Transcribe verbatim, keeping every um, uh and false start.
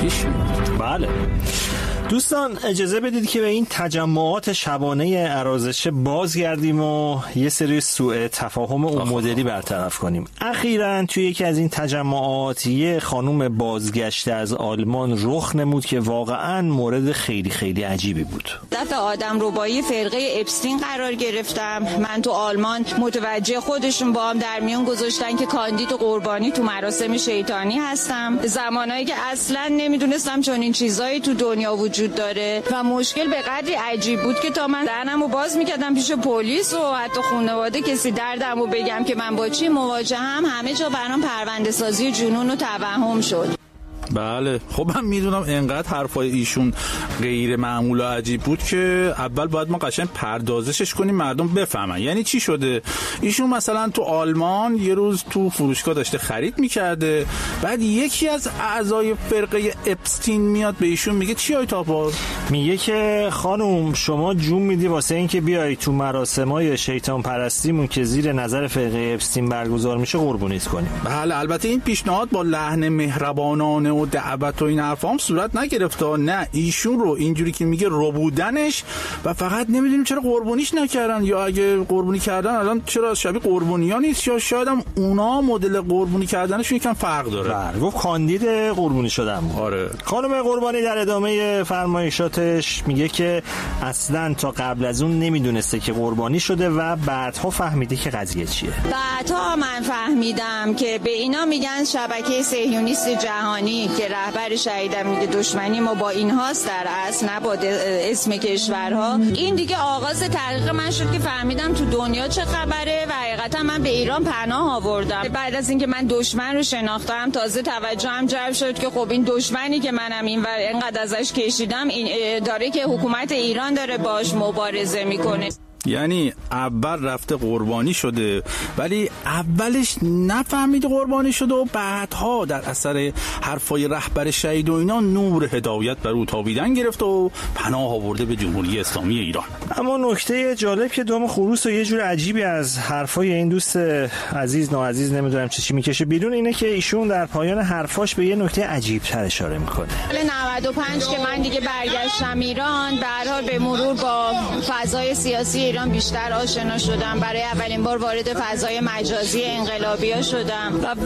پیش میاد. بله دوستان، اجازه بدید که به این تجمعات شبانه ارازشه بازگردیم و یه سری سوء تفاهم اون مدلی برطرف کنیم. اخیراً توی یکی از این تجمعات یه خانم بازگشته از آلمان رخ نمود که واقعاً مورد خیلی خیلی عجیبی بود. دفعه آدم ربایی فرقه اپستین قرار گرفتم. من تو آلمان متوجه خودشون با هم در میون گذاشتن که کاندید و قربانی تو مراسم شیطانی هستم. زمانایی که اصلاً نمیدونستم چون این چیزایی تو دنیا وجود وجود داره و مشکل به قدری عجیب بود که تا من دهنمو باز میکردم پیش پلیس و حتی خانواده کسی دردمو بگم که من با چی مواجهم، همه جا برام پرونده سازی جنون و توهم شد. بله خب من میدونم انقدر حرفای ایشون غیر معمول و عجیب بود که اول باید ما قشنگ پردازشش کنیم مردم بفهمن. یعنی چی شده؟ ایشون مثلا تو آلمان یه روز تو فروشگاه داشته خرید میکرده، بعد یکی از اعضای فرقه اپستین میاد به ایشون میگه چی های تاپا؟ میگه که خانم شما جون میدی واسه این که بیای تو مراسمای شیطان پرستیمون که زیر نظر فرقه اپستین برگزار میشه قربونیت کنیم. بله البته این پیشنهاد با لحن مهربانانه و دعوت و این حرفا هم صورت نگرفته. نه ایشون رو اینجوری که میگه رو بودنش و فقط نمیدونیم چرا قربونیش نکردن، یا اگه قربونی کردن الان چرا شبیه قربونیا نیست، یا شاید هم اونا مدل قربونی کردنشون یکم فرق داره. بله گفت کاندید قربونی شدم. آره. خانم قربانی در ادامه فرمایشاتش میگه که اصلا تا قبل از اون نمیدونسته که قربانی شده و بعدها فهمیده که قضیه چیه. بعدها من فهمیدم که به اینا میگن شبکه صهیونیست جهانی که رهبر شهیدم میگه دشمنی ما با اینهاست در اصل، نه با اسم کشورها. این دیگه آغاز تحقیق من شد که فهمیدم تو دنیا چه خبره و حقیقتا من به ایران پناه آوردم. بعد از اینکه من دشمن رو شناختم تازه توجهم جلب شد که خب این دشمنی که منم این و اینقدر ازش کشیدم این داره که حکومت ایران داره باش مبارزه میکنه. یعنی اول رفته قربانی شده ولی اولش نفهمید قربانی شده و بعدها در اثر حرفای رهبر شهید و اینا نور هدایت بر او تابیدن گرفت و پناه آورده به جمهوری اسلامی ایران. اما نکته جالب که دم خروس و یه جور عجیبی از حرفای این دوست عزیز ناعزیز نمیدونم چه چی میکشه بیرون اینه که ایشون در پایان حرفاش به یه نکته عجیب تر اشاره میکنه. سال نود و پنج که من دیگه برگشتم ایران، به هر حال به مرور با فضای سیاسی ایران بیشتر آشنا شدم. برای اولین بار وارد فضای مجازی انقلابی‌ها شدم و